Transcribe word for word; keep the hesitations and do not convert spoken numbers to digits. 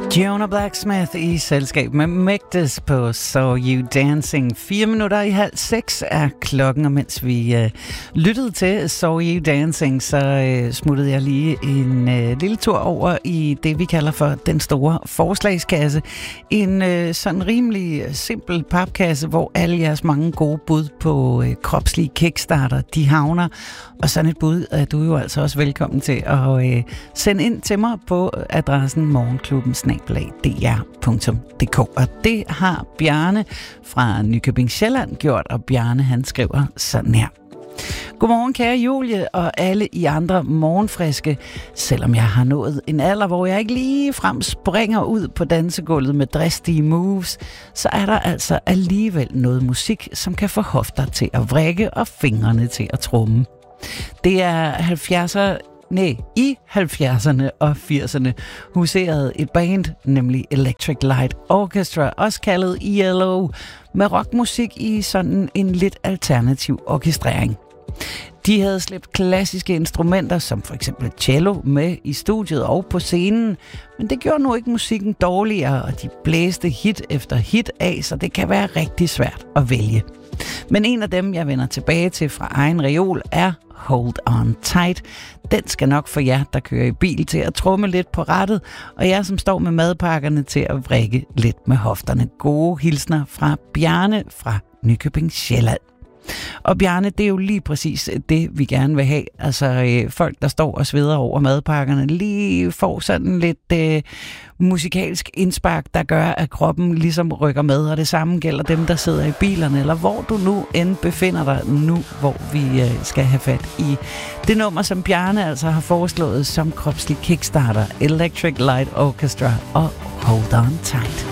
Jonah Blacksmith i selskab med Mægtes på Saw You Dancing. Fire minutter i halv seks er klokken, og mens vi øh, lyttede til Saw You Dancing, så øh, smuttede jeg lige en øh, lille tur over i det, vi kalder for den store forslagskasse. En øh, sådan rimelig simpel papkasse, hvor alle jeres mange gode bud på øh, kropslige kickstarter, de havner. Og sådan et bud er du jo altså også velkommen til at øh, sende ind til mig på adressen morgenklubben snabel-a d r punktum d k. Og det har Bjarne fra Nykøbing Sjælland gjort, og Bjarne han skriver sådan her. Godmorgen kære Julie og alle I andre morgenfriske. Selvom jeg har nået en alder, hvor jeg ikke lige frem springer ud på dansegulvet med dristige moves, så er der altså alligevel noget musik, som kan få hofter til at vrikke og fingrene til at tromme. Det er halvfjerdser, nej, i halvfjerdserne og firserne huserede et band, nemlig Electric Light Orchestra, også kaldet E L O, med rockmusik i sådan en lidt alternativ orkestrering. De havde slæbt klassiske instrumenter, som for eksempel cello, med i studiet og på scenen, men det gjorde nu ikke musikken dårligere, og de blæste hit efter hit af, så det kan være rigtig svært at vælge. Men en af dem, jeg vender tilbage til fra egen reol, er Hold On Tight. Den skal nok få jer, der kører i bil, til at tromme lidt på rattet, og jer, som står med madpakkerne, til at vrikke lidt med hofterne. Gode hilsner fra Bjarne fra Nykøbing Sjælland. Og Bjarne, det er jo lige præcis det, vi gerne vil have. Altså øh, folk, der står og sveder over madpakkerne, lige får sådan lidt øh, musikalsk indspark, der gør, at kroppen ligesom rykker med. Og det samme gælder dem, der sidder i bilerne, eller hvor du nu end befinder dig nu, hvor vi øh, skal have fat i det nummer, som Bjarne altså har foreslået som kropslig kickstarter. Electric Light Orchestra og Hold On Tight.